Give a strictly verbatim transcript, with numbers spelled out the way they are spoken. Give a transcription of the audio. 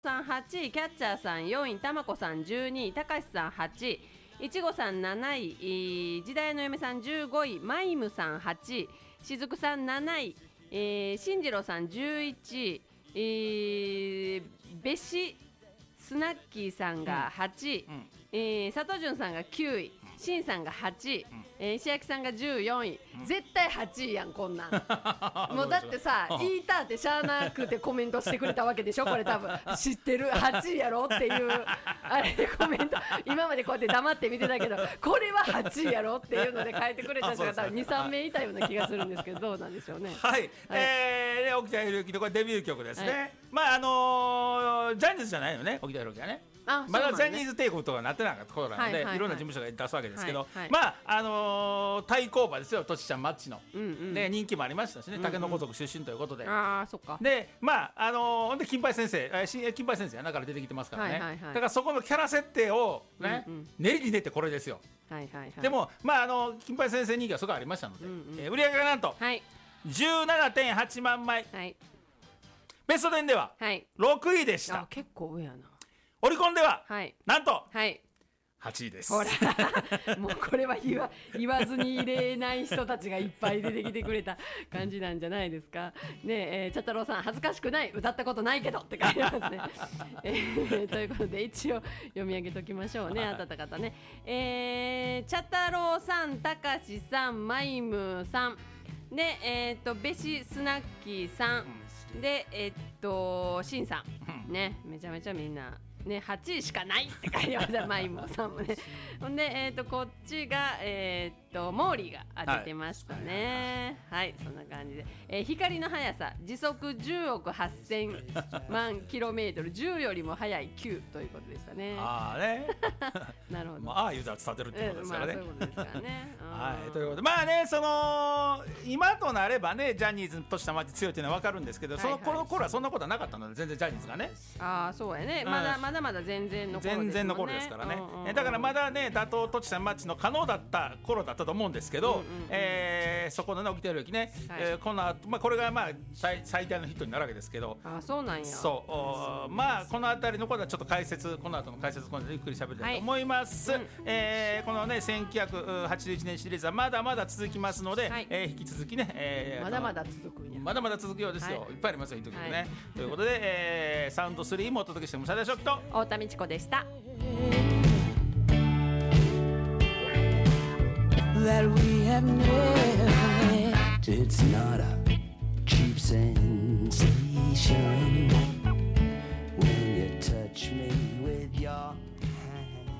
さんはちい、キャッチャーさんよんい、たまこさんじゅうにい、たかしさんはちい、いちごさんなない、時代の嫁さんじゅうごい、マイムさんはちい、しずくさんなない、えー、しんじろうさんじゅういちい、えー、べしスナッキーさんがはちい、うんうんえー、佐藤潤さんがきゅうい、しんさんがはちい、うんえー、石焼さんがじゅうよんい、うん、絶対はちいやんこんなんもうだってさ言いたってしゃあなくてコメントしてくれたわけでしょこれ多分知ってるはちいやろっていうあれコメント今までこうやって黙って見てたけどこれははちいやろっていうので書いてくれた人が多分 にさんめいいたような気がするんですけどどうなんでしょうね。 はい、はいえー、沖田博之のこれデビュー曲ですね、はい、まああのー、ジャニーズじゃないよね沖田博之はねあまだジャニーズ帝国とかなってなかった頃なので、はいはいはい、いろんな事務所が出すわけですけど、はいはい、まああのー、対抗馬ですよとちちゃんマッチの、うんうん、で人気もありましたしね竹の子族出身ということで、うんうん、 あそっかでまああのー、ほんで金八先生金八先生やなから出てきてますからね、はいはいはい、だからそこのキャラ設定をね、うんうん、練りに練ってこれですよ、はいはいはい、でもまああの金八先生人気はそこありましたので、うんうんえー、売り上げがなんと、はい、じゅうななてんはちまんまい、はい、ベストテンではろくいでした、 あ結構上やなオリコンでは、はい、なんと、 はい、 はちいです。 ほらもうこれは言わ、言わずに入れない人たちがいっぱい出てきてくれた感じなんじゃないですかねえ、えー、茶太郎さん恥ずかしくない歌ったことないけどって書いてますね、えー、ということで一応読み上げときましょうね当たった方ね、えー、茶太郎さん、たかしさん、マイムさんで、えー、っとべしスナッキーさんでえー、っとしんさんねめちゃめちゃみんなね、はちいしかないって書いてましたマイモさんもねほんで、えー、とこっちが、えー、とモーリーが当ててましたね、はい、はい、そんな感じで、えー、光の速さ時速じゅうおくはっせんまんキロメートルじゅうよりも速いきゅうということでしたね。 ああねなるほど、 まあ、ああいうざ伝ってるってことですからね、 えーまあ、そういうことですからねはい、ということでまあねその今となればねジャニーズとした街強いっていうのは分かるんですけど、はいはい、その頃頃はそんなことはなかったので全然ジャニーズがねああそうやね、うん、まだまだまだ全然の頃ですもんね、 全然の頃ですからね、うんうんうん、だからまだね打倒とちさんマッチの可能だった頃だったと思うんですけど、うんうんうんえー、そこのね起きてる時ね、はいえー、この後、まあ、これがまあ 最, 最大のヒットになるわけですけどあそうなんやそうまあこの辺りのことはちょっと解説この後の解説今度ゆっくり喋りたいと思います、はいうんえー、このねせんきゅうひゃくはちじゅういちねんシリーズはまだまだ続きますので、はいえー、引き続きね、えー、 まだまだ続くんやまだまだ続くようですよ、はい、いっぱいありますよヒット曲ね、はい、ということで、えー、サウンドスリーもお届けして武者田正樹と太田美智子でした。 That we have never met. It's not a cheap sensation.